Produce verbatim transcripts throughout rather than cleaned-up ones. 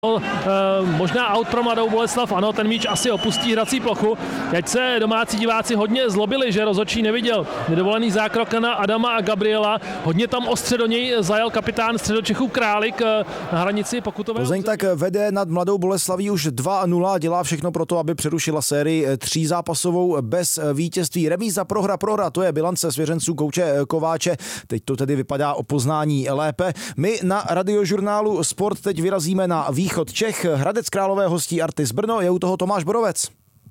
Možná aut pro Mladou Boleslav, ano, ten míč asi opustí hrací plochu. Teď se domácí diváci hodně zlobili, že rozhodčí neviděl nedovolený zákrok na Adama a Gabriela. Hodně tam ostře do něj zajel kapitán Středočechů Králik na hranici pokutového. Plzeň tak vede nad Mladou Boleslaví už dva nula, dělá všechno pro to, aby přerušila sérii tří zápasovou bez vítězství. Remíza, prohra, prohra, to je bilance svěřenců kouče Kováče. Teď to tedy vypadá o poznání lépe. My na Radiožurnálu Sport teď vyrazíme na východ Čech. Hradec Králové hostí Artis Brno, je u toho Tomáš Borovec.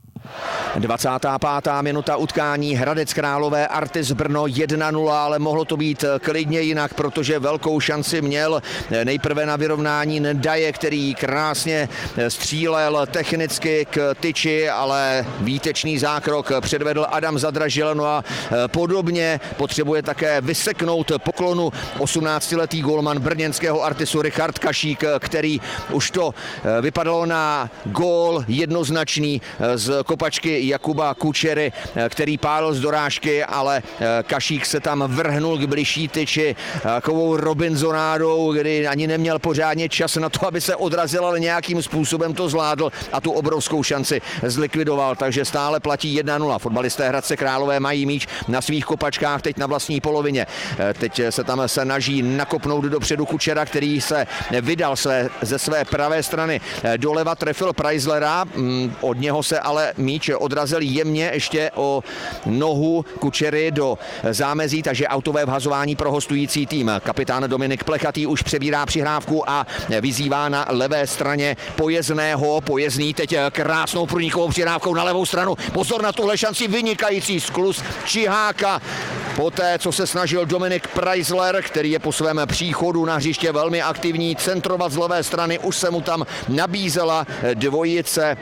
dvacátá pátá minuta utkání, Hradec Králové, Artis Brno jedna nula, ale mohlo to být klidně jinak, protože velkou šanci měl nejprve na vyrovnání Ndaje, který krásně střílel technicky k tyči, ale výtečný zákrok předvedl Adam Zadražil. No a podobně potřebuje také vyseknout poklonu osmnáctiletý gólman brněnského Artisu Richard Kašík, který už to vypadalo na gól jednoznačný z kopačky Jakuba Kučery, který pálil z dorážky, ale Kašík se tam vrhnul k bližší tyči takovou Robinsonádou, kdy ani neměl pořádně čas na to, aby se odrazil, ale nějakým způsobem to zvládl a tu obrovskou šanci zlikvidoval, takže stále platí jedna nula. Fotbalisté Hradce Králové mají míč na svých kopačkách, teď na vlastní polovině. Teď se tam snaží nakopnout dopředu Kučera, který se vydal své, ze své pravé strany doleva, trefil Preislera, od něho se ale míč odrazil jemně ještě o nohu Kučery do zámezí, takže autové vhazování pro hostující tým. Kapitán Dominik Plechatý už přebírá přihrávku a vyzývá na levé straně Pojezného. Pojezný teď krásnou průnikovou přihrávkou na levou stranu. Pozor na tuhle šanci, vynikající skluz Čiháka. Poté, co se snažil Dominik Preisler, který je po svém příchodu na hřiště velmi aktivní, centrovat z levé strany, už se mu tam nabízela dvojice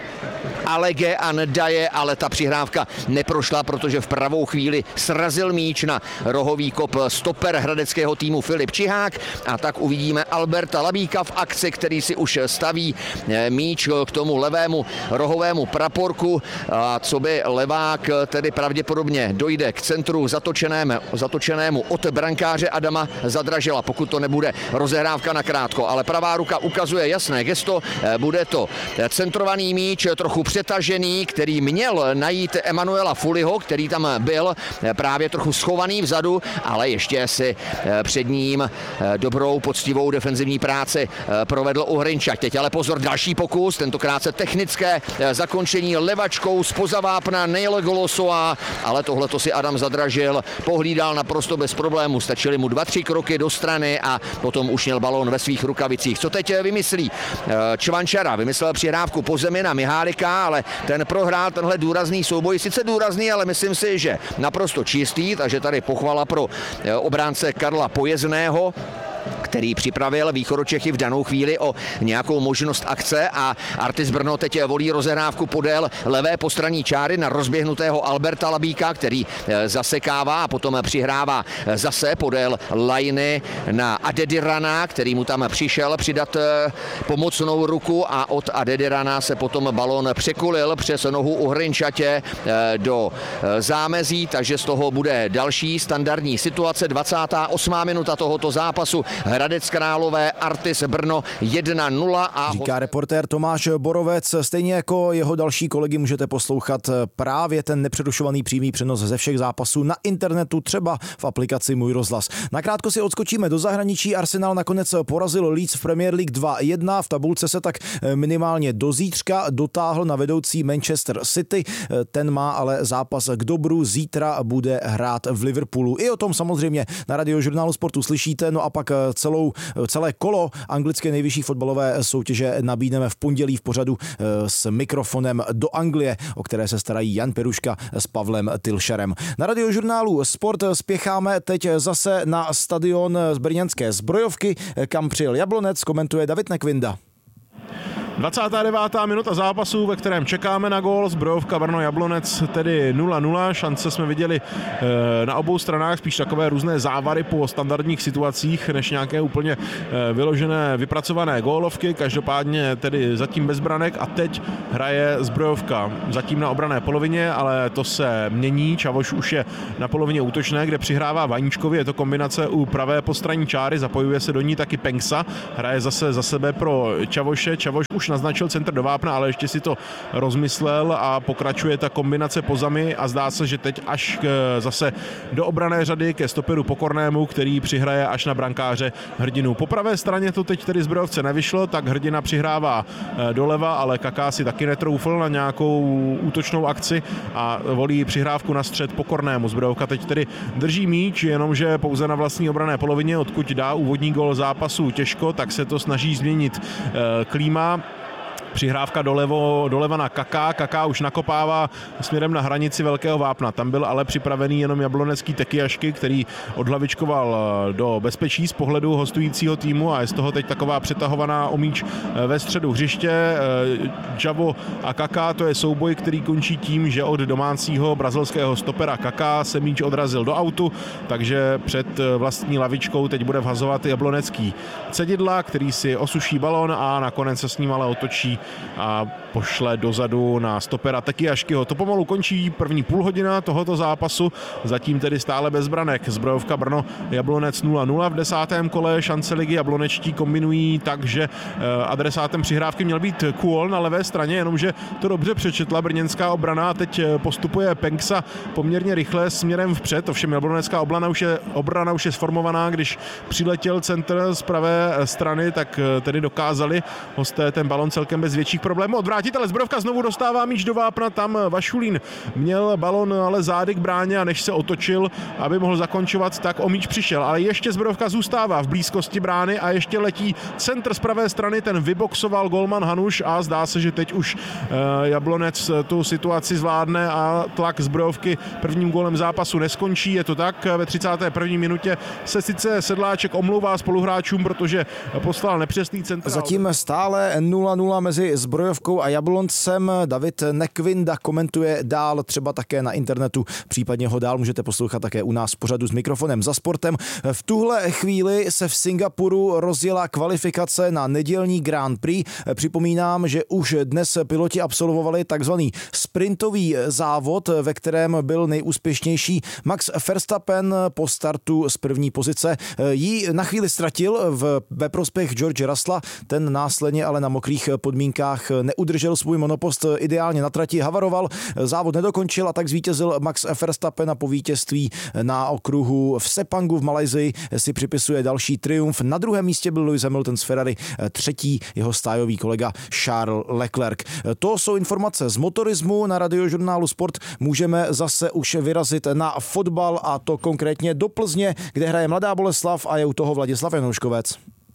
Alege a Ndaje, ale ta přihrávka neprošla, protože v pravou chvíli srazil míč na rohový kop stoper hradeckého týmu Filip Čihák a tak uvidíme Alberta Labíka v akci, který si už staví míč k tomu levému rohovému praporku, a co by levák tedy pravděpodobně dojde k centru zatočenému, zatočenému od brankáře Adama Zadražila, pokud to nebude rozehrávka na krátko, ale pravá ruka ukazuje jasné gesto, bude to centrovaný míč, trochu přetažený, který měl najít Emanuela Fuliho, který tam byl právě trochu schovaný vzadu, ale ještě si před ním dobrou, poctivou defenzivní práci provedl Uhrinčák. Teď ale pozor, další pokus, tentokrát se technické zakončení levačkou zpoza vápna Neil Golosová, ale tohle to si Adam Zadražil pohlídal naprosto bez problémů. Stačily mu dva, tři kroky do strany a potom už měl balón ve svých rukavicích. Co teď vymyslí Čvančara? Vymyslel přihrávku po zemi na Mihálika, ale ten prohrál tenhle důrazný souboj. Sice důrazný, ale myslím si, že naprosto čistý, takže tady pochvala pro obránce Karla Pojezného, který připravil Východočechy v danou chvíli o nějakou možnost akce a Artis Brno teď volí rozehrávku podél levé postranní čáry na rozběhnutého Alberta Labíka, který zasekává a potom přihrává zase podél lajny na Adedirana, který mu tam přišel přidat pomocnou ruku a od Adedirana se potom balon překulil přes nohu Uhrinčatě do zámezí, takže z toho bude další standardní situace. dvacátá osmá minuta tohoto zápasu. Hradec Králové, Artis Brno jedna nula. A říká reportér Tomáš Borovec. Stejně jako jeho další kolegy můžete poslouchat právě ten nepřerušovaný přímý přenos ze všech zápasů na internetu, třeba v aplikaci Můj rozhlas. Nakrátko si odskočíme do zahraničí. Arsenal nakonec porazil Leeds v Premier League dva jedna. V tabulce se tak minimálně do zítřka dotáhl na vedoucí Manchester City. Ten má ale zápas k dobru. Zítra bude hrát v Liverpoolu. I o tom samozřejmě na Radiožurnálu Sportu slyšíte. No a pak celou, celé kolo anglické nejvyšší fotbalové soutěže nabídneme v pondělí v pořadu s mikrofonem do Anglie, o které se starají Jan Peruška s Pavlem Tilšerem. Na Radiožurnálu Sport spěcháme teď zase na stadion z brněnské Zbrojovky, kam přijel Jablonec, komentuje David Nekvinda. dvacátá devátá minuta zápasu, ve kterém čekáme na gól. Zbrojovka Brno Jablonec tedy nula nula. Šance jsme viděli na obou stranách, spíš takové různé závary po standardních situacích, než nějaké úplně vyložené, vypracované gólovky. Každopádně tedy zatím bez branek a teď hraje Zbrojovka zatím na obranné polovině, ale to se mění. Čavoš už je na polovině útočné, kde přihrává Vaníčkovi. Je to kombinace u pravé postranní čáry, zapojuje se do ní taky Pengsa. Hraje zase za sebe pro Čavoše. Čavoš už naznačil centr do vápna, ale ještě si to rozmyslel a pokračuje ta kombinace po zemi a zdá se, že teď až k, zase do obranné řady ke stoperu Pokornému, který přihraje až na brankáře Hrdinu. Po pravé straně to teď tedy Zbrojovce nevyšlo, tak Hrdina přihrává doleva, ale Kaká si taky netroufl na nějakou útočnou akci a volí přihrávku na střed Pokornému. Zbrojovka teď tedy drží míč, jenomže pouze na vlastní obranné polovině, odkud dá úvodní gól zápasu těžko, tak se to snaží změnit klíma. Přihrávka dolevo, doleva na Kaká. Kaká už nakopává směrem na hranici Velkého vápna. Tam byl ale připravený jenom jablonecký Tekiašky, který odhlavičkoval do bezpečí z pohledu hostujícího týmu a je z toho teď taková přetahovaná omíč ve středu hřiště. Javo a Kaká, to je souboj, který končí tím, že od domácího brazilského stopera Kaká se míč odrazil do autu, takže před vlastní lavičkou teď bude vhazovat jablonecký Cedidla, který si osuší balon a nakonec se s ním ale otočí a pošle dozadu na stopera Tekiaškyho. To pomalu končí první půl hodina tohoto zápasu, zatím tedy stále bez branek. Zbrojovka Brno Jablonec nula nula v desátém kole. Šance ligy jablonečtí kombinují tak, že adresátem přihrávky měl být Kuol na levé straně, jenomže to dobře přečetla brněnská obrana a teď postupuje Pengsa poměrně rychle směrem vpřed. Ovšem jablonecká obrana už je, obrana už je sformovaná, když přiletěl centr z pravé strany, tak tedy dokázali hosté ten balon celkem bez větších problémů odvrátit, ale Zbrojovka znovu dostává míč do vápna, tam Vašulín měl balon ale zády k bráně a než se otočil, aby mohl zakončovat, tak o míč přišel, ale ještě Zbrojovka zůstává v blízkosti brány a ještě letí centr z pravé strany, ten vyboxoval golman Hanuš a zdá se, že teď už Jablonec tu situaci zvládne a tlak Zbrojovky prvním gólem zápasu neskončí, je to tak, ve třicáté první minutě se sice Sedláček omlouvá spoluhráčům, protože poslal nepřesný centr. Zatím stále nula nula mezi Zbrojovkou a Jabloncem. David Nekvinda komentuje dál třeba také na internetu, případně ho dál můžete poslouchat také u nás v pořadu s mikrofonem Za sportem. V tuhle chvíli se v Singapuru rozjela kvalifikace na nedělní Grand Prix. Připomínám, že už dnes piloti absolvovali takzvaný sprintový závod, ve kterém byl nejúspěšnější Max Verstappen po startu z první pozice. Jí na chvíli ztratil v, ve prospěch George Russella, ten následně ale na mokrých podmínkách neudržel svůj monopost ideálně na trati, havaroval, závod nedokončil a tak zvítězil Max Verstappen a po vítězství na okruhu v Sepangu v Malajsii si připisuje další triumf. Na druhém místě byl Lewis Hamilton z Ferrari, třetí jeho stájový kolega Charles Leclerc. To jsou informace z motorismu. Na Radiožurnálu Sport můžeme zase už vyrazit na fotbal a to konkrétně do Plzně, kde hraje Mladá Boleslav a je u toho Vladislav Janouškovec.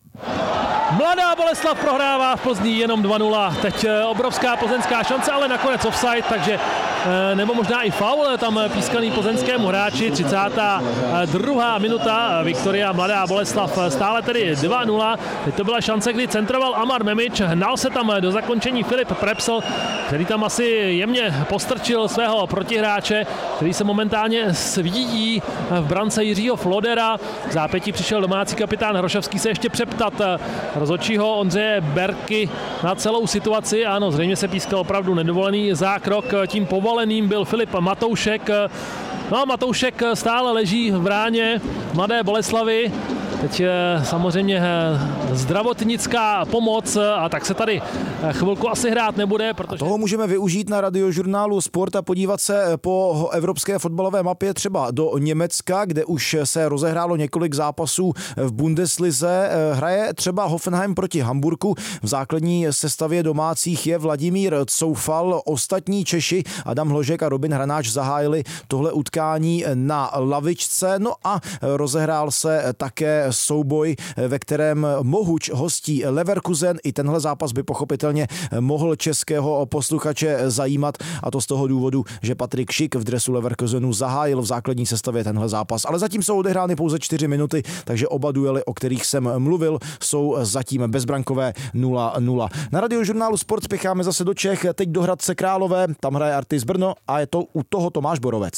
Mladá Boleslav prohrává v Plzni jenom dva nula. Teď obrovská plzeňská šance, ale nakonec offside, takže nebo možná i faul tam pískaný plzeňskému hráči. třicátá druhá minuta, Viktoria Mladá Boleslav stále tedy dva nula. Teď to byla šance, kdy centroval Amar Memič, hnal se tam do zakončení Filip Prepsl, který tam asi jemně postrčil svého protihráče, který se momentálně svíjí v brance Jiřího Flodera. V zápětí přišel domácí kapitán Hrošovský se ještě přeptat rozhodčího Ondřeje Berky na celou situaci. Ano, zřejmě se pískal opravdu nedovolený zákrok. Tím povoleným byl Filip Matoušek. No a Matoušek stále leží v bráně Mladé Boleslavy. Teď samozřejmě zdravotnická pomoc a tak se tady chvilku asi hrát nebude. Protože... Toho můžeme využít na Radiožurnálu Sport a podívat se po evropské fotbalové mapě třeba do Německa, kde už se rozehrálo několik zápasů v Bundeslize. Hraje třeba Hoffenheim proti Hamburku. V základní sestavě domácích je Vladimír Coufal. Ostatní Češi Adam Hložek a Robin Hranáč zahájili tohle utkání na lavičce. No a rozehrál se také souboj, ve kterém Mohuč hostí Leverkusen. I tenhle zápas by pochopitelně mohl českého posluchače zajímat, a to z toho důvodu, že Patrik Schick v dresu Leverkusenu zahájil v základní sestavě tenhle zápas. Ale zatím jsou odehrány pouze čtyři minuty, takže oba duely, o kterých jsem mluvil, jsou zatím bezbrankové nula nula. Na Radiožurnálu Sport spěcháme zase do Čech, teď do Hradce Králové, tam hraje Artis Brno a je to u toho Tomáš Borovec.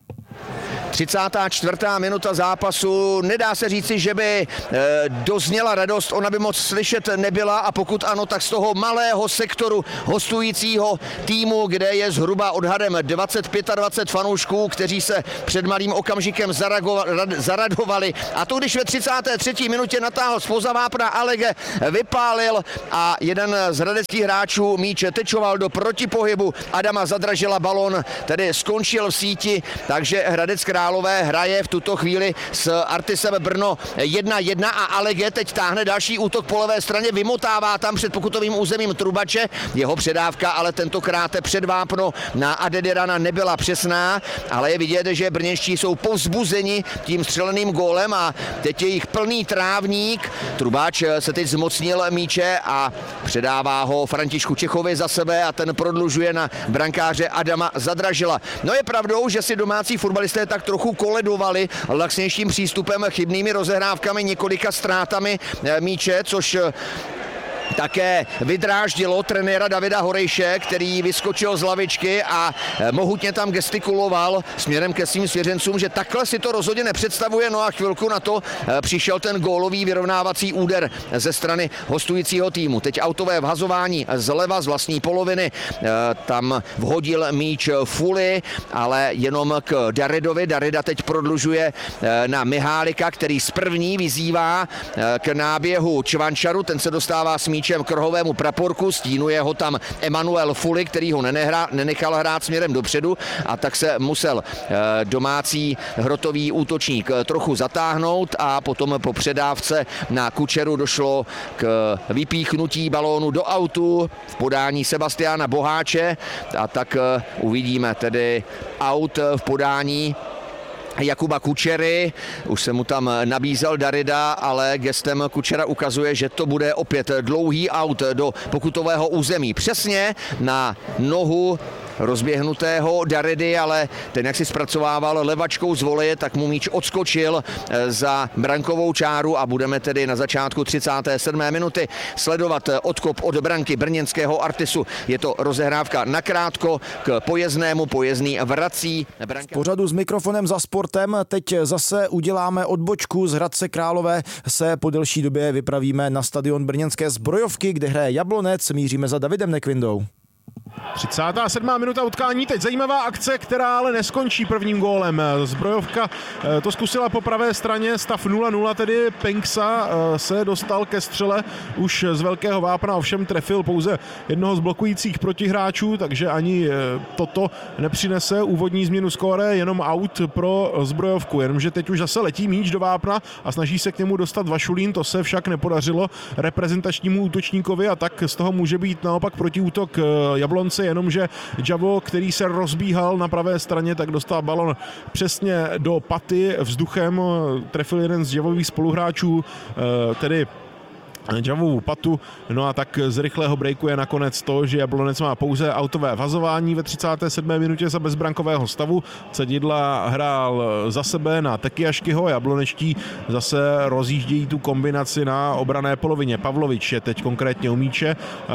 třicátá čtvrtá minuta zápasu, nedá se říci, že by e, dozněla radost, ona by moc slyšet nebyla a pokud ano, tak z toho malého sektoru hostujícího týmu, kde je zhruba odhadem dvacet pět dvacet fanoušků, kteří se před malým okamžikem zaradovali. A to, když ve třicáté třetí minutě natáhl zpoza vápna Alege, vypálil a jeden z hradeckých hráčů míč tečoval do protipohybu Adama Zadražila, balon tedy skončil v síti, takže Hradec Králové hraje v tuto chvíli s Artisem Brno jedna jedna a Alege teď táhne další útok po levé straně, vymotává tam před pokutovým územím Trubače, jeho předávka ale tentokrát před vápno na Adedirana nebyla přesná, ale je vidět, že brněnští jsou povzbuzeni tím střeleným gólem a teď je jich plný trávník. Trubač se teď zmocnil míče a předává ho Františku Čechovi za sebe a ten prodlužuje na brankáře Adama Zadražila. No je pravdou, že si domácí fotbalisté tak trochu koledovali laxnějším přístupem, chybnými rozehrávkami, několika ztrátami míče, což také vydráždilo trenéra Davida Horejše, který vyskočil z lavičky a mohutně tam gestikuloval směrem ke svým svěřencům, že takhle si to rozhodně nepředstavuje. No a chvilku na to přišel ten gólový vyrovnávací úder ze strany hostujícího týmu. Teď autové vhazování zleva z vlastní poloviny. Tam vhodil míč Fuli, ale jenom k Daridovi. Darida teď prodlužuje na Mihálika, který z první vyzývá k náběhu Čvančaru. Ten se dostává s míčem k rohovému praporku, stínuje ho tam Emanuel Fuli, který ho nenehra, nenechal hrát směrem dopředu a tak se musel domácí hrotový útočník trochu zatáhnout a potom po předávce na Kučeru došlo k vypíchnutí balónu do autu v podání Sebastiana Boháče a tak uvidíme tedy aut v podání Jakuba Kučery, už se mu tam nabízel Darida, ale gestem Kučera ukazuje, že to bude opět dlouhý aut do pokutového území. Přesně na nohu rozběhnutého Daridy, ale ten, jak si zpracovával levačkou z voleje, tak mu míč odskočil za brankovou čáru a budeme tedy na začátku třicáté sedmé minuty sledovat odkop od branky brněnského Artisu. Je to rozehrávka nakrátko k Pojezdnému, Pojezdný vrací. Branka... V pořadu s mikrofonem za sportem teď zase uděláme odbočku. Z Hradce Králové se po delší době vypravíme na stadion brněnské Zbrojovky, kde hraje Jablonec. Míříme za Davidem Nekvindou. třicátá sedmá minuta utkání, teď zajímavá akce, která ale neskončí prvním gólem. Zbrojovka to zkusila po pravé straně, stav nula nula, tedy Penksa se dostal ke střele už z velkého vápna, ovšem trefil pouze jednoho z blokujících protihráčů, takže ani toto nepřinese úvodní změnu skóre, jenom out pro Zbrojovku, jenomže teď už zase letí míč do vápna a snaží se k němu dostat Vašulín, to se však nepodařilo reprezentačnímu útočníkovi a tak z toho může být naopak protiútok Jablonce, jenomže Javo, který se rozbíhal na pravé straně, tak dostal balon přesně do paty vzduchem, trefil jeden z Javových spoluhráčů, tedy Javovu patu, no a tak z rychlého breaku je nakonec to, že Jablonec má pouze autové vhazování ve třicáté sedmé minutě za bezbrankového stavu. Cedidla hrál za sebe na Tekiaškyho, jablonečtí zase rozjíždějí tu kombinaci na obrané polovině. Pavlovič je teď konkrétně u míče,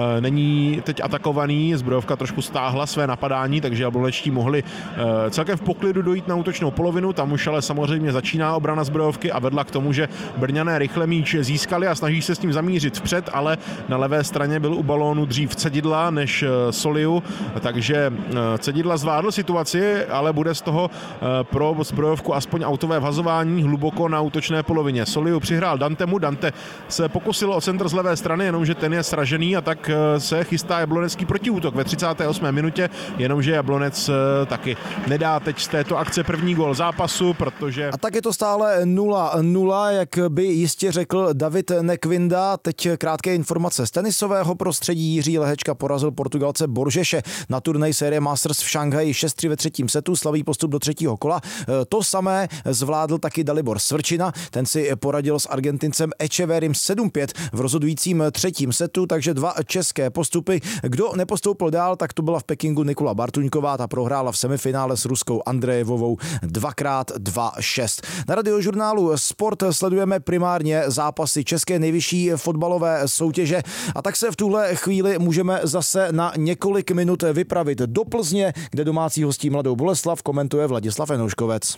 není teď atakovaný, Zbrojovka trošku stáhla své napadání, takže jablonečtí mohli celkem v poklidu dojít na útočnou polovinu, tam už ale samozřejmě začíná obrana Zbrojovky a vedla k tomu, že Brňané rychle míč získali a snaží se s tím zamířit vpřed, ale na levé straně byl u balónu dřív Cedidla než Soliu, takže Cedidla zvládl situaci, ale bude z toho pro Zbrojovku aspoň autové vhazování hluboko na útočné polovině. Soliu přihrál Dantemu, Dante se pokusil o centr z levé strany, jenomže ten je sražený a tak se chystá jablonecký protiútok ve třicáté osmé minutě, jenomže Jablonec taky nedá teď z této akce první gól zápasu, protože... A tak je to stále nula nula, jak by jistě řekl David Nekvinda. A teď krátké informace z tenisového prostředí. Jiří Lehečka porazil Portugalce Borgeše na turnaji série Masters v Šanghaji šest tři ve třetím setu, slaví postup do třetího kola. To samé zvládl taky Dalibor Svrčina, ten si poradil s Argentincem Echeverrym sedm pět v rozhodujícím třetím setu, takže dva české postupy. Kdo nepostoupil dál, tak to byla v Pekingu Nikola Bartuňková, ta prohrála v semifinále s ruskou Andrejevovou dvakrát dva šest. Na Radiožurnálu Sport sledujeme primárně zápasy české nejvyšší fotbalové soutěže a tak se v tuhle chvíli můžeme zase na několik minut vypravit do Plzně, kde domácí hostí Mladou Boleslav, komentuje Vladislav Enouškovec.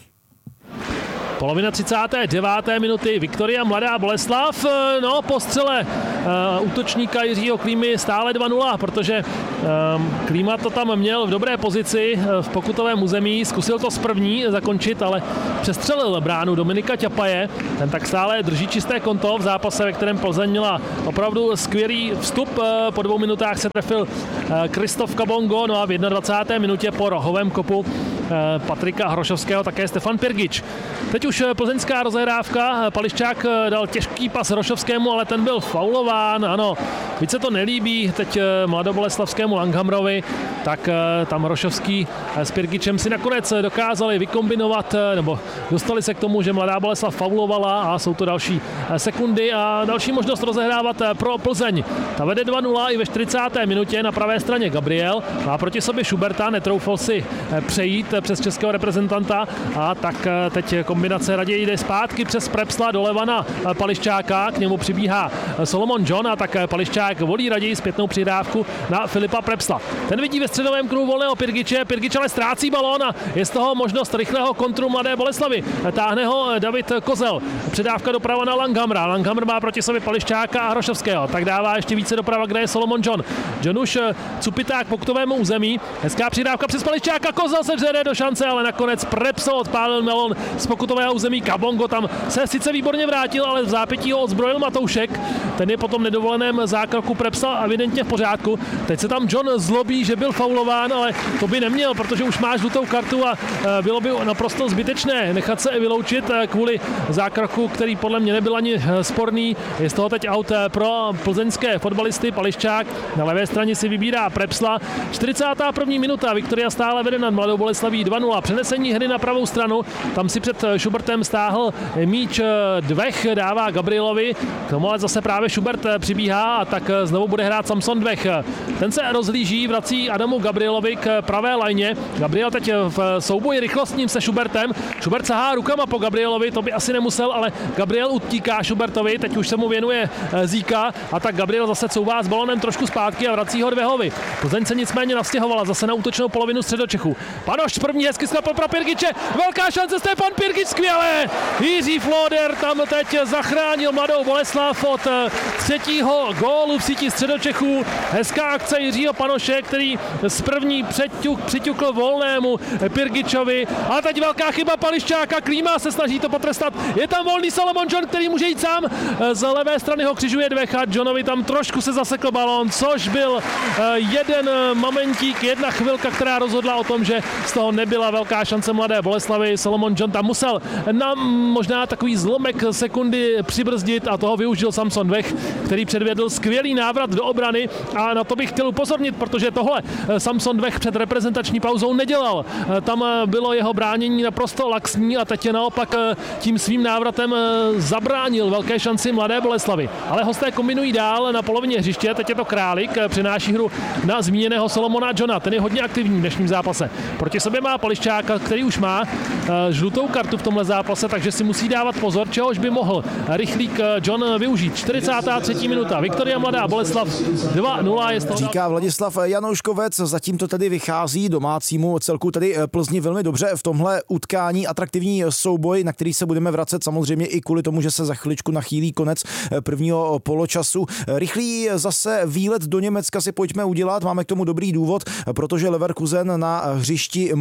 Polovina třicáté deváté minuty, Viktoria Mladá Boleslav, no po střele uh, útočníka Jiřího Klímy stále dva nula, protože um, Klíma to tam měl v dobré pozici v pokutovém území, zkusil to z první zakončit, ale přestřelil bránu Dominika Ťapaje, ten tak stále drží čisté konto v zápase, ve kterém Plzeň měla opravdu skvělý vstup, po dvou minutách se trefil Kristof Kabongo, no a v dvacáté první minutě po rohovém kopu Patrika Hrošovského také Stefan Pirgič. Teď už plzeňská rozehrávka, Pališčák dal těžký pas Hrošovskému, ale ten byl faulován, ano, víc se to nelíbí teď mladoboleslavskému Langhammerovi, tak tam Hrošovský s Pirgičem si nakonec dokázali vykombinovat, nebo dostali se k tomu, že Mladá Boleslav faulovala a jsou to další sekundy a další možnost rozehrávat pro Plzeň. Ta vede dva nula i ve čtyřicáté minutě na pravé straně Gabriel, má proti sobě Schuberta, netroufal si přejít přes českého reprezentanta a tak teď kombinace raději jde zpátky přes Prepsla doleva na Pališčáka, k němu přibíhá Solomon John a tak Pališčák volí raději zpětnou přidávku na Filipa Prepsla. Ten vidí ve středovém kruhu volného Pirgiče, Pirgič ale ztrácí balón a je z toho možnost rychlého kontru Mladé Boleslavy. Táhne ho David Kozel. Předávka doprava na Langhammera. Langhammer má proti sobě Pališčáka a Hrošovského. Tak dává ještě více doprava, kde je Solomon John. John už cupitá k pokutovému území. Hezká přidávka přes Pališčáka, Kozel se dřede do šance, ale nakonec Prepsl odpálil melon z pokutového území. Kabongo tam se sice výborně vrátil, ale v zápětí ho odzbrojil Matoušek. Ten je potom nedovoleném zákroku Prepsla evidentně v pořádku. Teď se tam John zlobí, že byl faulován, ale to by neměl, protože už má žlutou kartu a bylo by naprosto zbytečné nechat se vyloučit kvůli zákroku, který podle mě nebyl ani sporný. Je z toho teď out pro plzeňské fotbalisty. Pališčák na levé straně si vybírá Prepsla. čtyřicátá první minuta, Viktoria stále vede nad Mladou Boleslaví dva nula. Přenesení hry na pravou stranu, tam si před Schubertem stáhl míč Dvech, dává Gabrielovi, k tomu ale zase právě Schubert přibíhá a tak znovu bude hrát Samson Dvech. Ten se rozhlíží, vrací Adamu Gabrielovi k pravé lajně. Gabriel teď v souboji rychlostním se Schubertem. Schubert sahá rukama po Gabrielovi, to by asi nemusel, ale Gabriel utíká Schubertovi, teď už se mu věnuje Zíka a tak Gabriel zase couvá s balonem trošku zpátky a vrací ho Dvehovi. Plzeň se nicméně nastěhovala zase na útočnou polovinu Středočechů. Panoš první hezky sklepl pro Pirgiče, velká šance, Stefan Pirgič, skvělé! Jiří Flóder tam teď zachránil Mladou Boleslav od třetího gólu v síti Středočechů. Hezká akce Jiřího Panoše, který z první přeťuk, přiťukl volnému Pirgičovi, ale teď velká chyba Pališčáka, Klíma se snaží to potrestat. Je tam volný Solomon John, který může jít sám. Z levé strany ho křižuje Dvech a Johnovi tam trošku se zasekl balón, což byl jeden momentík, jedna chvilka, která rozhodla o tom, že z toho nebyla velká šance Mladé Boleslavy. Solomon John tam musel na možná takový zlomek sekundy přibrzdit a toho využil Samson Dvech, který předvedl skvělý návrat do obrany a na to bych chtěl upozornit, protože tohle Samson Dvech před reprezentační pauzou nedělal. Tam bylo jeho bránění naprosto laxní a teď je naopak tím svým návratem zabránil velké šanci Mladé Boleslavy. Ale hosté kombinují dál na polovině hřiště, teď je to Králik, přináší hru na zmíněného Solomona Johna, ten je hodně aktivní v dnešním zápase. Proti sobě má Pališčáka, který už má žlutou kartu v tomhle zápase, takže si musí dávat pozor, čehož by mohl rychlík John využít. čtyřicátá třetí minuta, Viktoria Mladá Boleslav dva nula. Je toho... Říká Vladislav Janouškovec, zatím to tedy vychází domácímu celku tedy Plzni velmi dobře v tomhle utkání, atraktivní souboj, na který se budeme vracet samozřejmě i kvůli tomu, že se za chviličku nachýlí konec prvního poločasu. Rychlý zase výlet do Německa si pojďme udělat, máme k tomu dobrý důvod, protože Leverkusen na hřišti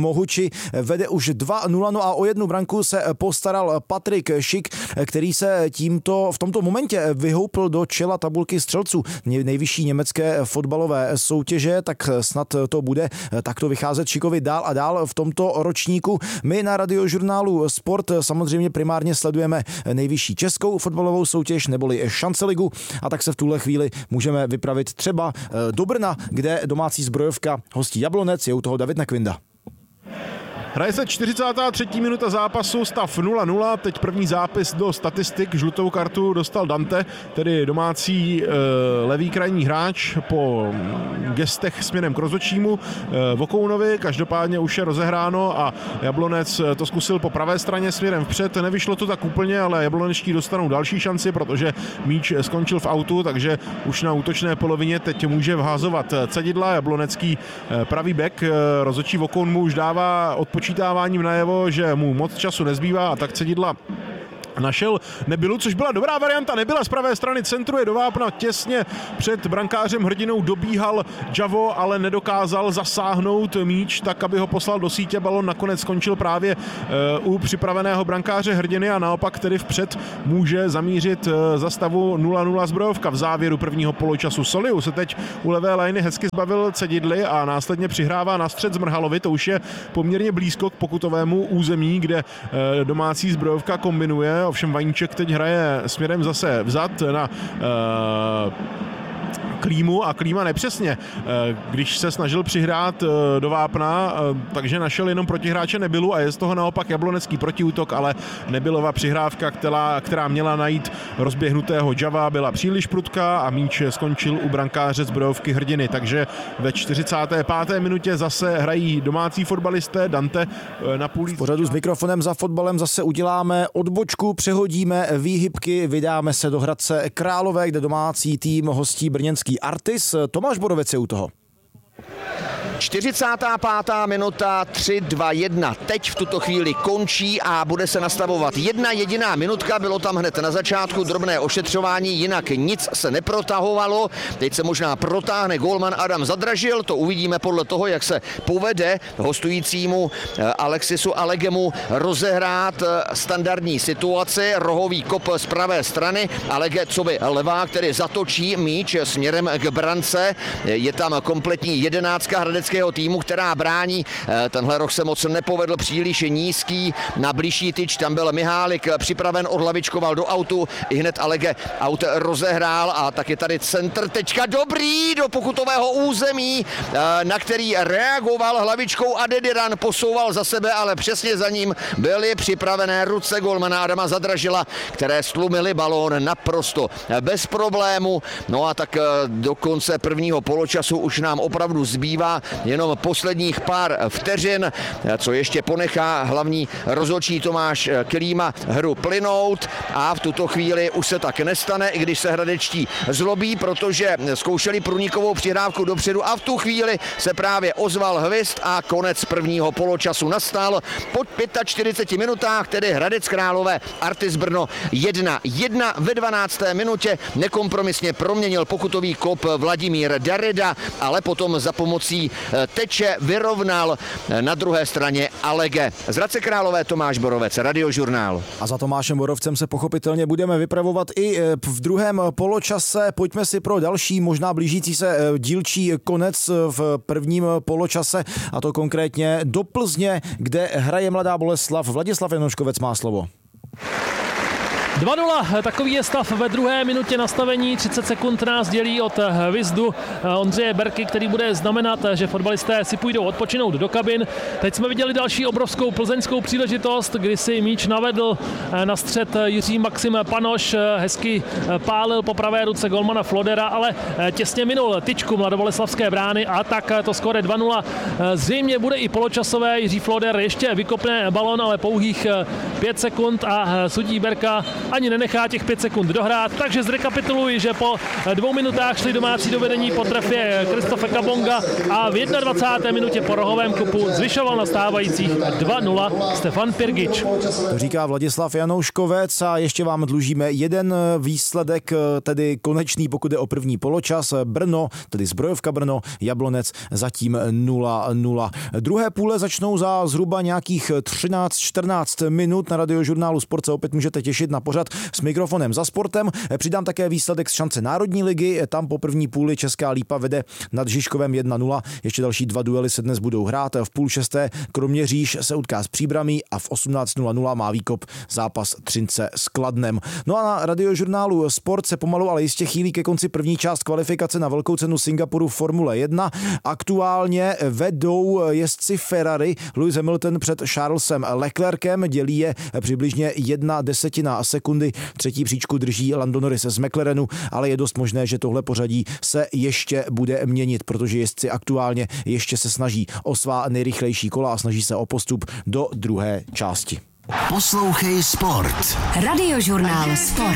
Mohuči vede už dva nula, no a o jednu branku se postaral Patrik Šik, který se tímto v tomto momentě vyhoupl do čela tabulky střelců nejvyšší německé fotbalové soutěže, tak snad to bude takto vycházet Šikovi dál a dál v tomto ročníku. My na Radiožurnálu Sport samozřejmě primárně sledujeme nejvyšší českou fotbalovou soutěž neboli Šanceligu a tak se v tuhle chvíli můžeme vypravit třeba do Brna, kde domácí zbrojovka hostí Jablonec, je u toho David Nekvinda. Hraje se čtyřicátá třetí minuta zápasu, stav nula nula, teď první zápis do statistik, žlutou kartu dostal Dante, tedy domácí e, levý krajní hráč po gestech směrem k rozhodčímu e, Vokounovi, každopádně už je rozehráno a Jablonec to zkusil po pravé straně směrem vpřed, nevyšlo to tak úplně, ale jablonečtí dostanou další šanci, protože míč skončil v autu, takže už na útočné polovině teď může vházovat Cedidla, jablonecký e, pravý bek, e, rozhodčí Vokoun mu už dává odpočítáváním najevo, že mu moc času nezbývá a tak Cedidla našel Nebylu, což byla dobrá varianta, Nebyla z pravé strany centruje do vápna, těsně před brankářem Hrdinou dobíhal Javo, ale nedokázal zasáhnout míč, tak aby ho poslal do sítě, balon nakonec skončil právě uh, u připraveného brankáře Hrdiny a naopak tedy vpřed může zamířit uh, za stavu nula nula zbrojovka. V závěru prvního poločasu Soliu se teď u levé lajny hezky zbavil Cedidly a následně přihrává na střed Zmrhalovi, to už je poměrně blízko k pokutovému území, kde uh, domácí zbrojovka kombinuje. Ovšem Vaníček teď hraje směrem zase vzad na uh, Klímu a Klíma nepřesně, když se snažil přihrát do vápna, takže našel jenom protihráče Nebylu a je z toho naopak jablonecký protiútok, ale Nebylova přihrávka, která, která měla najít rozběhnutého Java, byla příliš prudká a míč skončil u brankáře zbrojovky Hrdiny, takže ve čtyřicáté páté minutě zase hrají domácí fotbalisté Dante na půli. V pořadu s mikrofonem za fotbalem zase uděláme odbočku, přehodíme výhybky, vydáme se do Hradce Králové, kde domácí tým hostí brněnský Artis. Tomáš Borovec je u toho. čtyřicátá pátá minuta, tři dva jedna. Teď v tuto chvíli končí a bude se nastavovat jedna jediná minutka. Bylo tam hned na začátku drobné ošetřování, jinak nic se neprotahovalo. Teď se možná protáhne gólman Adam Zadražil. To uvidíme podle toho, jak se povede hostujícímu Alexisu Allegemu rozehrát standardní situaci. Rohový kop z pravé strany. Allege, co by levá, který zatočí míč směrem k brance. Je tam kompletní jedenáctka hradeckého týmu, která brání. Tenhle roh se moc nepovedl, příliš nízký na blížší tyč. Tam byl Mihálik připraven, odhlavičkoval do autu. I hned Allege aut rozehrál a tak je tady centr. Tečka dobrý do pokutového území, na který reagoval hlavičkou Adediran, posouval za sebe, ale přesně za ním byly připravené ruce golmana Adama Zadražila, které stlumily balón naprosto bez problému. No a tak do konce prvního poločasu už nám opravdu zbývá jenom posledních pár vteřin, co ještě ponechá hlavní rozhodčí Tomáš Klíma hru plynout a v tuto chvíli už se tak nestane, i když se hradečtí zlobí, protože zkoušeli průnikovou přihrávku dopředu a v tu chvíli se právě ozval hvizd a konec prvního poločasu nastal. Po čtyřiceti pěti minutách tedy Hradec Králové Artis Brno jedna jedna. Ve dvanácté minutě nekompromisně proměnil pokutový kop Vladimír Darida, ale potom za pomocí teče vyrovnal na druhé straně Allege. Z Hradce Králové Tomáš Borovec, Radiožurnál. A za Tomášem Borovcem se pochopitelně budeme vypravovat i v druhém poločase. Pojďme si pro další, možná blížící se dílčí konec v prvním poločase, a to konkrétně do Plzně, kde hraje Mladá Boleslav. Vladislav Janoškovec má slovo. dva nula, takový je stav ve druhé minutě nastavení, třicet sekund nás dělí od hvizdu Ondřeje Berky, který bude znamenat, že fotbalisté si půjdou odpočinout do kabin. Teď jsme viděli další obrovskou plzeňskou příležitost, kdy si míč navedl na střed Jiří Maxim Panoš, hezky pálil po pravé ruce golmana Flodera, ale těsně minul tyčku mladoboleslavské brány a tak to skóre dva nula. Zřejmě bude i poločasové, Jiří Floder ještě vykopne balon, ale pouhých pět sekund a sudí Berka ani nenechá těch pět sekund dohrát, takže zrekapituluji, že po dvou minutách šli domácí do vedení po trefě Kristofe Kabonga a v jednadvacáté minutě po rohovém kopu zvyšoval na stávajících dva nula Stefan Pirgič. To říká Vladislav Janouškovec a ještě vám dlužíme jeden výsledek, tedy konečný, pokud je o první poločas. Brno, tedy Zbrojovka Brno, Jablonec zatím nula nula. Druhé půle začnou za zhruba nějakých třináct čtrnáct minut. Na Radiožurnálu Sport se opět můžete těšit na pořad s mikrofonem za sportem. Přidám také výsledek z šance Národní ligy. Tam po první půli Česká Lípa vede nad Žižkovem jedna nula. Ještě další dva duely se dnes budou hrát. V půl šesté Kroměříž se utká s Příbramí a v osmnáct nula nula má výkop zápas Třince s Kladnem. No a na Radiožurnálu Sport se pomalu, ale jistě chýlí ke konci první část kvalifikace na velkou cenu Singapuru Formule jedna. Aktuálně vedou jezdci Ferrari. Lewis Hamilton před Charlesem Leclerkem, dělí je přibližně jedna desetina sekundy. Třetí příčku drží Lando Norris z McLarenu, ale je dost možné, že tohle pořadí se ještě bude měnit, protože jezdci aktuálně ještě se snaží o svá nejrychlejší kola a snaží se o postup do druhé části. Poslouchej Sport. Radiožurnál Sport.